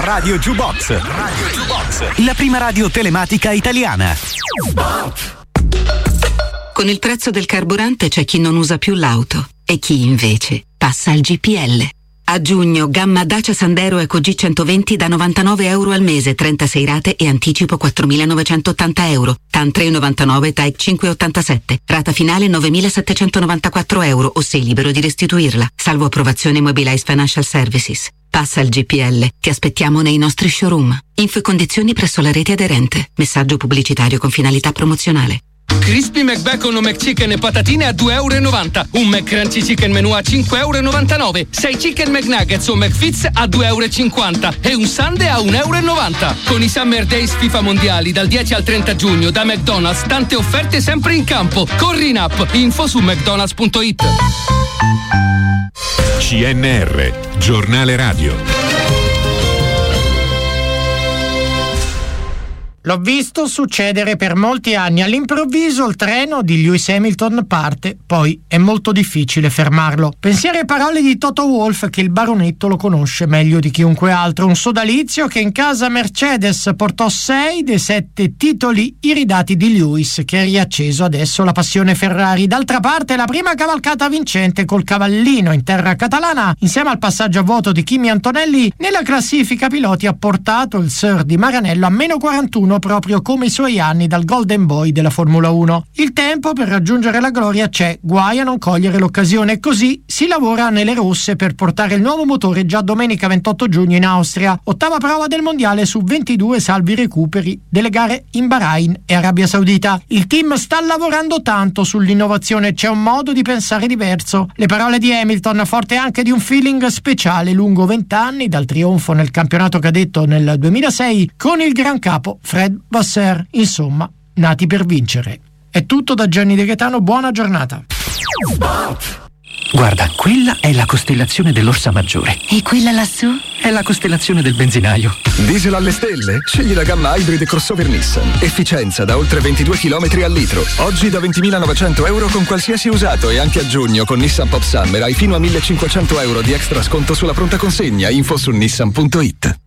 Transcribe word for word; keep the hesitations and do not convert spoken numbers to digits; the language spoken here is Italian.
Radio Jukebox. Radio Jukebox. La prima radio telematica italiana. Con il prezzo del carburante c'è chi non usa più l'auto e chi invece passa al G P L. A giugno, gamma Dacia Sandero Eco G centoventi da novantanove euro al mese, trentasei rate e anticipo quattromilanovecentottanta euro. T A N tre virgola novantanove, T A E cinque virgola ottantasette. Rata finale novemilasettecentonovantaquattro euro o sei libero di restituirla. Salvo approvazione Mobilize Financial Services. Passa al G P L. Ti aspettiamo nei nostri showroom. Info e condizioni presso la rete aderente. Messaggio pubblicitario con finalità promozionale. Crispy McBacon o McChicken e patatine a due virgola novanta euro. Un McCrunchy Chicken Menù a cinque virgola novantanove euro. sei Chicken McNuggets o McFits a due virgola cinquanta euro. E un Sundae a un virgola novanta euro. Con i Summer Days FIFA Mondiali dal dieci al trenta giugno da McDonald's, tante offerte sempre in campo. Corri in app. Info su mcdonalds punto it. C N R, giornale radio. L'ho visto succedere per molti anni. All'improvviso il treno di Lewis Hamilton parte, poi è molto difficile fermarlo. Pensieri e parole di Toto Wolff, che il baronetto lo conosce meglio di chiunque altro. Un sodalizio che in casa Mercedes portò sei dei sette titoli iridati di Lewis, che ha riacceso adesso la passione Ferrari. D'altra parte la prima cavalcata vincente col cavallino in terra catalana, insieme al passaggio a vuoto di Kimi Antonelli nella classifica piloti, ha portato il Sir di Maranello a meno quarantuno, proprio come i suoi anni dal Golden Boy della Formula uno. Il tempo per raggiungere la gloria c'è, guai a non cogliere l'occasione. Così si lavora nelle rosse per portare il nuovo motore già domenica ventotto giugno in Austria. Ottava prova del mondiale su ventidue, salvi recuperi delle gare in Bahrain e Arabia Saudita. Il team sta lavorando tanto sull'innovazione, c'è un modo di pensare diverso. Le parole di Hamilton, forte anche di un feeling speciale lungo vent'anni dal trionfo nel campionato cadetto nel duemilasei con il gran capo Fred Vasseur. Insomma, nati per vincere. È tutto da Gianni De Gaetano, buona giornata. Guarda, quella è la costellazione dell'Orsa Maggiore. E quella lassù? È la costellazione del benzinaio. Diesel alle stelle? Scegli la gamma Hybrid crossover Nissan. Efficienza da oltre ventidue chilometri al litro. Oggi da ventimilanovecento euro con qualsiasi usato, e anche a giugno con Nissan Pop Summer hai fino a millecinquecento euro di extra sconto sulla pronta consegna. Info su nissan punto it.